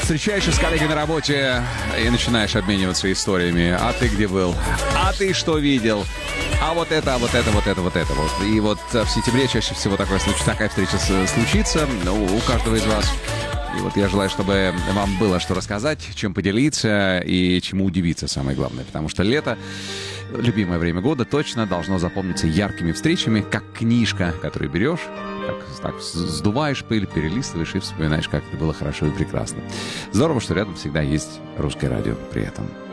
встречаешься с коллегой на работе и начинаешь обмениваться историями. А ты где был? А ты что видел? А вот это. И вот в сентябре чаще всего такая встреча случится у каждого из вас. И вот я желаю, чтобы вам было что рассказать, чем поделиться и чему удивиться, самое главное. Потому что лето, любимое время года, точно должно запомниться яркими встречами, как книжка, которую берешь, так сдуваешь пыль, перелистываешь и вспоминаешь, как это было хорошо и прекрасно. Здорово, что рядом всегда есть русское радио при этом.